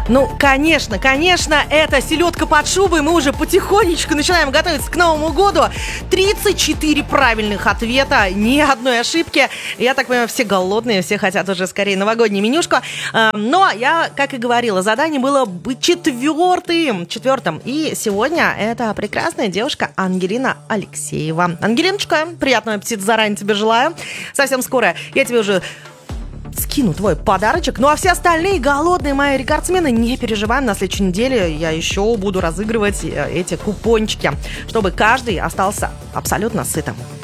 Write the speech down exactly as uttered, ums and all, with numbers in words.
Ну, конечно, конечно, это селедка под шубой. Мы уже потихонечку начинаем готовиться к Новому году. тридцать четыре правильных ответа, ни одной ошибки. Я так понимаю, все голодные, все хотят уже скорее новогоднюю менюшку. Но я, как и говорила, задание было быть четвертым. Четвертым. И сегодня это прекрасная девушка Ангелина Алексеева. Ангелиночка, приятного аппетита заранее тебе желаю. Совсем скоро я тебе уже скину твой подарочек. Ну а все остальные голодные мои рекордсмены, не переживаем, на следующей неделе я еще буду разыгрывать эти купончики, чтобы каждый остался абсолютно сытым.